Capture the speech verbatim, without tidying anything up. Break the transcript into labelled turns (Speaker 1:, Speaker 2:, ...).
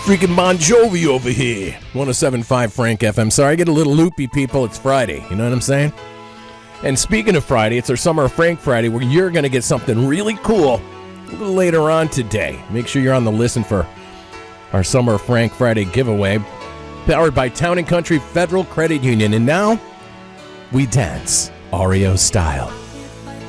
Speaker 1: Freaking Bon Jovi over here. one oh seven point five Frank F M. Sorry, I get a little loopy, people. It's Friday. You know what I'm saying? And speaking of Friday, it's our Summer of Frank Friday where you're going to get something really cool a little later on today. Make sure you're on the listen for our Summer of Frank Friday giveaway. Powered by Town and Country Federal Credit Union. And now, we dance R E O style.